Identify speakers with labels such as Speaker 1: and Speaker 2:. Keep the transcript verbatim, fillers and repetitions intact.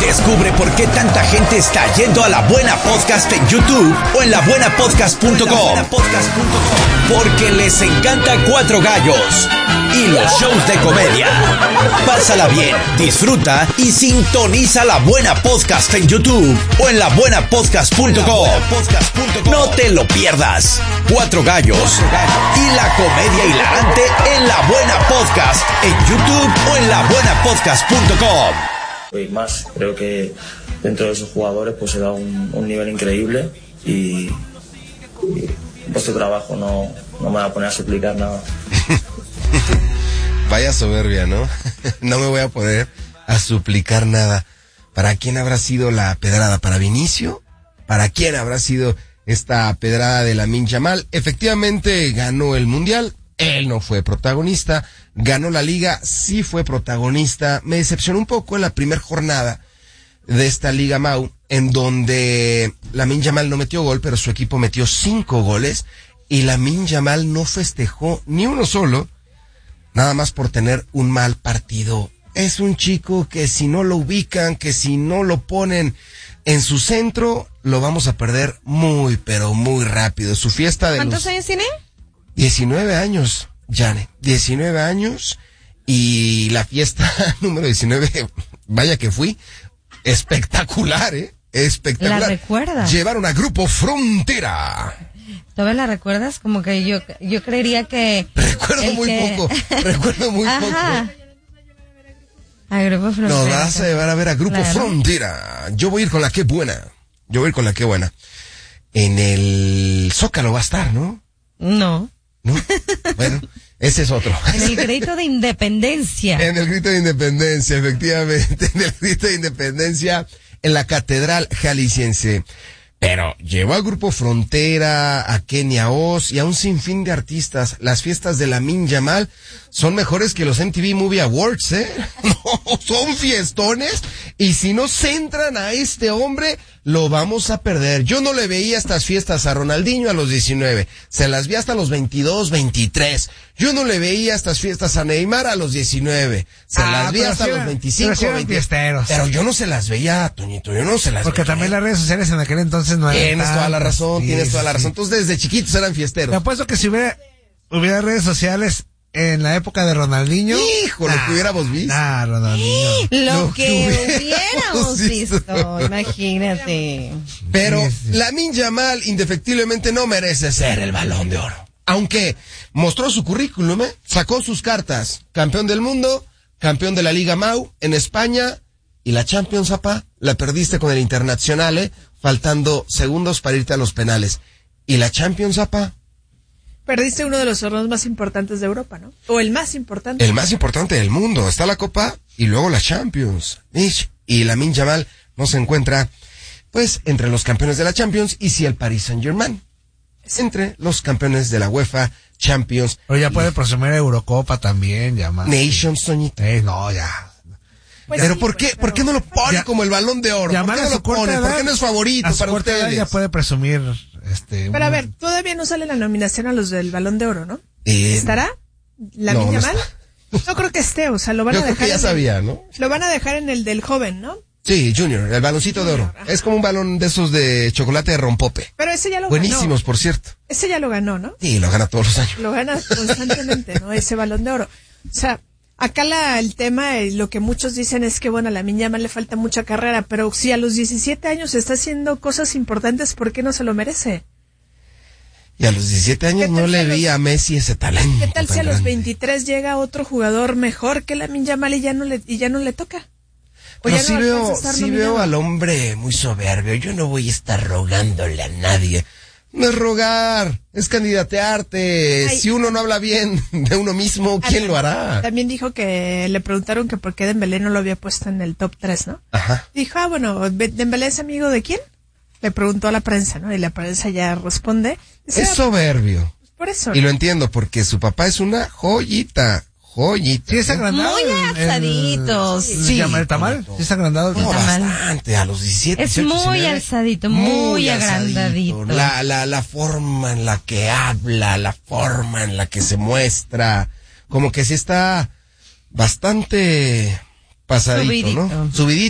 Speaker 1: Descubre por qué tanta gente está yendo a La Buena Podcast en YouTube o en la buena podcast punto com. Porque les encanta Cuatro Gallos y los shows de comedia. Pásala bien, disfruta y sintoniza La Buena Podcast en YouTube o en la buena podcast punto com. No te lo pierdas. Cuatro Gallos y la comedia hilarante en La Buena Podcast en YouTube o en la buena podcast punto com.
Speaker 2: Y más, creo que dentro de esos jugadores pues se da un, un nivel increíble y, y vuestro trabajo no, no me va a poner a suplicar nada.
Speaker 3: Vaya soberbia, ¿no? No me voy a poner a suplicar nada. ¿Para quién habrá sido la pedrada? ¿Para Vinicio? ¿Para quién habrá sido esta pedrada de Lamine Yamal? Efectivamente ganó el Mundial, él no fue protagonista, ganó la Liga, sí fue protagonista. Me decepcionó un poco en la primera jornada de esta Liga Mau, en donde Lamine Yamal no metió gol, pero su equipo metió cinco goles, y Lamine Yamal no festejó ni uno solo, nada más por tener un mal partido. Es un chico que si no lo ubican, que si no lo ponen en su centro, lo vamos a perder muy, pero muy rápido. Su fiesta de
Speaker 4: ¿Cuántos
Speaker 3: los...
Speaker 4: años tiene?
Speaker 3: diecinueve años, Jane. diecinueve años, y la fiesta número diecinueve, vaya que fui, espectacular, ¿eh? Espectacular.
Speaker 4: ¿La recuerdas?
Speaker 3: Llevaron a Grupo Frontera.
Speaker 4: ¿Todavía la recuerdas? Como que yo yo creería que...
Speaker 3: Recuerdo muy
Speaker 4: que...
Speaker 3: poco, recuerdo muy
Speaker 4: Ajá.
Speaker 3: poco.
Speaker 4: A Grupo Frontera.
Speaker 3: Nos vas a llevar a ver a Grupo
Speaker 4: Claro.
Speaker 3: Frontera. Yo voy a ir con la que buena. Yo voy a ir con la que buena. En el Zócalo va a estar, ¿no?
Speaker 4: No.
Speaker 3: ¿No? Bueno, ese es otro.
Speaker 4: En el grito de independencia.
Speaker 3: En el grito de independencia, efectivamente. En el grito de independencia en la Catedral Jalisciense. Pero llevó al Grupo Frontera, a Kenia Oz y a un sinfín de artistas. Las fiestas de Lamine Yamal son mejores que los M T V Movie Awards, ¿eh? No, son fiestones. Y si no centran a este hombre, lo vamos a perder. Yo no le veía estas fiestas a Ronaldinho a los diecinueve. Se las vi hasta los veintidós, veintitrés. Yo no le veía estas fiestas a Neymar a los diecinueve. Se
Speaker 5: Ah,
Speaker 3: las vi
Speaker 5: pero
Speaker 3: hasta
Speaker 5: sí
Speaker 3: los
Speaker 5: eran-
Speaker 3: veinticinco,
Speaker 5: pero sí eran
Speaker 3: veinte.
Speaker 5: fiesteros.
Speaker 3: Pero yo no se las veía, Toñito. Yo no se las
Speaker 5: Porque
Speaker 3: veía.
Speaker 5: también las redes sociales en aquel entonces no eran
Speaker 3: Tienes toda la
Speaker 5: tantas.
Speaker 3: razón,
Speaker 5: Sí,
Speaker 3: tienes
Speaker 5: sí,
Speaker 3: toda la
Speaker 5: sí.
Speaker 3: razón. Entonces, desde chiquitos eran
Speaker 5: Te
Speaker 3: fiesteros.
Speaker 5: apuesto que si hubiera, hubiera redes sociales en la época de Ronaldinho.
Speaker 3: Híjole,
Speaker 5: nah,
Speaker 3: que hubiéramos visto.
Speaker 5: Nah, Ronaldinho.
Speaker 4: Lo
Speaker 3: Lo que
Speaker 4: que
Speaker 3: hubiéramos
Speaker 4: hubiéramos visto, imagínate.
Speaker 3: Pero
Speaker 5: Sí, sí.
Speaker 3: Lamine Yamal indefectiblemente no merece ser el Balón de Oro. Aunque mostró su currículum, ¿eh? Sacó sus cartas. Campeón del mundo, campeón de la Liga Mau en España, y la Champions, apa, la perdiste con el Internacional, ¿eh? Faltando segundos para irte a los penales. Y la Champions, apa,
Speaker 6: Perdiste uno de los torneos más importantes de Europa, ¿no? O el más importante.
Speaker 3: el más importante del mundo. Está la Copa y luego la Champions. Ish. Y Lamine Yamal no se encuentra, pues, entre los campeones de la Champions, y si el Paris Saint-Germain entre los campeones de la UEFA Champions.
Speaker 5: Pero ya puede presumir Eurocopa también, ya más.
Speaker 3: Nations, Toñita.
Speaker 5: Eh, no, ya.
Speaker 6: Pues
Speaker 3: Pero
Speaker 6: sí,
Speaker 3: ¿por
Speaker 6: pues,
Speaker 3: qué,
Speaker 6: pero-
Speaker 3: ¿por qué no lo pone
Speaker 5: Ya-
Speaker 3: como el Balón de Oro? ¿Por
Speaker 5: Yamal
Speaker 3: qué
Speaker 5: a
Speaker 3: no
Speaker 5: su
Speaker 3: lo
Speaker 5: corta
Speaker 3: pone?
Speaker 5: edad-
Speaker 3: ¿Por qué no es favorito
Speaker 5: a su
Speaker 3: para
Speaker 5: corta edad
Speaker 3: ustedes?
Speaker 5: ya puede presumir, este.
Speaker 6: Pero a
Speaker 5: un-
Speaker 6: ver, todavía no sale la nominación a los del Balón de Oro, ¿no?
Speaker 3: Eh,
Speaker 6: ¿Estará? ¿La
Speaker 3: no, no
Speaker 6: Yamal?
Speaker 3: está.
Speaker 6: No creo que esté, o sea, lo van
Speaker 3: Yo
Speaker 6: a
Speaker 3: creo
Speaker 6: dejar.
Speaker 3: que ya
Speaker 6: en el-
Speaker 3: sabía, ¿no?
Speaker 6: Lo van a dejar en el del joven, ¿no?
Speaker 3: Sí, Junior, el baloncito de oro. Es como un balón de esos de chocolate de rompope.
Speaker 6: Pero ese ya lo
Speaker 3: Buenísimos,
Speaker 6: ganó.
Speaker 3: por cierto.
Speaker 6: Ese ya lo ganó, ¿no?
Speaker 3: Sí, lo gana todos los años.
Speaker 6: Lo gana constantemente, ¿no? Ese Balón de Oro. O sea, acá la, el tema, eh, lo que muchos dicen es que, bueno, a Lamine Yamal le falta mucha carrera, pero si a los diecisiete años está haciendo cosas importantes, ¿por qué no se lo merece?
Speaker 3: Y a los diecisiete años
Speaker 6: ¿Qué
Speaker 3: no
Speaker 6: tal
Speaker 3: le
Speaker 6: si a los-
Speaker 3: vi a Messi ese talento.
Speaker 6: ¿Qué tal si
Speaker 3: tan
Speaker 6: a los
Speaker 3: grande.
Speaker 6: veintitrés llega otro jugador mejor que Lamine Yamal y ya no le, y ya no le toca? O
Speaker 3: Pero
Speaker 6: ya
Speaker 3: sí
Speaker 6: no
Speaker 3: veo,
Speaker 6: alcanza a estar
Speaker 3: sí
Speaker 6: nominado.
Speaker 3: veo al hombre muy soberbio. Yo no voy a estar rogándole a nadie. No es rogar, es candidatearte.
Speaker 6: Ay.
Speaker 3: Si uno no habla bien de uno mismo, ¿quién lo hará?
Speaker 6: También dijo que le preguntaron que por qué Dembélé no lo había puesto en el top tres, ¿no?
Speaker 3: Ajá.
Speaker 6: Dijo, ah, bueno, Be- ¿Dembélé es amigo de quién? Le preguntó a la prensa, ¿no? Y la prensa ya responde. Dice,
Speaker 3: Es
Speaker 6: "Ah,
Speaker 3: soberbio.
Speaker 6: por eso.
Speaker 3: Y lo entiendo, porque su papá es una joyita. Joyita.
Speaker 5: Sí, es
Speaker 3: ¿eh?
Speaker 5: agrandado.
Speaker 4: Muy
Speaker 5: el- el-
Speaker 4: alzadito,
Speaker 5: el-
Speaker 4: sí.
Speaker 5: llama el tamal. Sí, es agrandado. el
Speaker 3: No,
Speaker 5: tamal.
Speaker 3: bastante, a los diecisiete,
Speaker 4: Es
Speaker 3: dieciocho,
Speaker 4: muy
Speaker 3: diecinueve,
Speaker 4: alzadito, muy
Speaker 3: alzadito.
Speaker 4: agrandadito.
Speaker 3: La, la, la forma en la que habla, la forma en la que se muestra, como que sí está bastante pasadito,
Speaker 4: Subidito.
Speaker 3: ¿no? Subidito.